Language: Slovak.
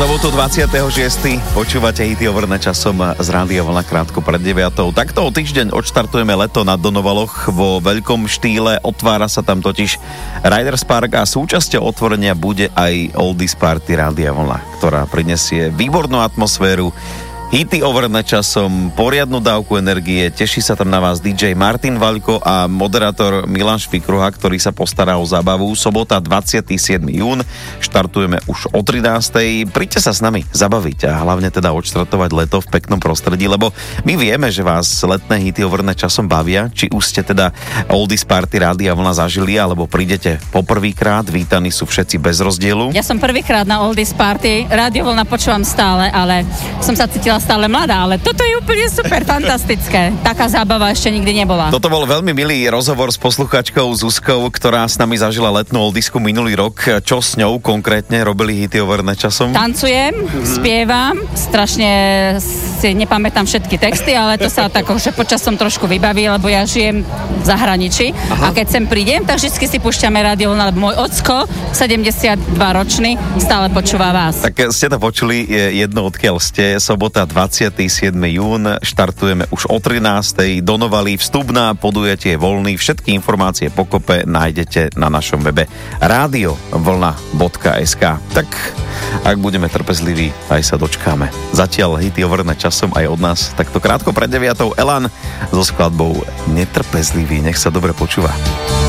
sobotu 26. počúvate hity overené časom z Rádia Vlna krátko pred 9. Takto o týždeň odštartujeme leto na Donovaloch vo veľkom štýle. Otvára sa tam totiž Riders Park a súčasťou otvorenia bude aj Oldies Party Rádia Vlna, ktorá prinesie výbornú atmosféru, hity overené časom, poriadnu dávku energie. Teší sa tam na vás DJ Martin Vaľko a moderátor Milan Švikruha, ktorý sa postará o zábavu. Sobota 27. jún, štartujeme už o 13. Príďte sa s nami zabaviť a hlavne teda odštartovať leto v peknom prostredí, lebo my vieme, že vás letné hity overené časom bavia. Či už ste teda Oldies Party Rádia Vlna zažili, alebo prídete poprvýkrát, vítaní sú všetci bez rozdielu. Ja som prvýkrát na Oldies Party, Rádio Vlna počúvam stále, ale som sa cítila stále mladá, ale toto je úplne super, fantastické. Taká zábava ešte nikdy nebola. Toto bol veľmi milý rozhovor s posluchačkou Zuzkou, ktorá s nami zažila letnú oldisku minulý rok. Čo s ňou konkrétne robili hity overené časom? Tancujem, spievam, strašne si nepamätám všetky texty, ale to sa tak že počasom trošku vybaví, lebo ja žijem v zahraničí. Aha. A keď sem prídem, tak vždy si púšťame Rádio Vlna, lebo môj ocko, 72-ročný, stále počúva vás. Tak ste to počuli, jedno odkiaľ ste, sobota 27. jún, štartujeme už o 13. Donovali, vstup na podujatie je voľný, všetky informácie pokope nájdete na našom webe radiovlna.sk. Tak, ak budeme trpezliví, aj sa dočkáme. Zatiaľ hity overené časom aj od nás. Takto krátko pred 9. Elan so skladbou Netrpezlivý. Nech sa dobre počúva.